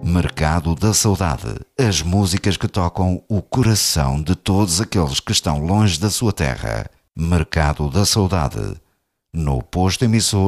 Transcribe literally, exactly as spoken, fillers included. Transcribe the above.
Mercado da Saudade. As músicas que tocam o coração de todos aqueles que estão longe da sua terra. Mercado da Saudade. No posto emissor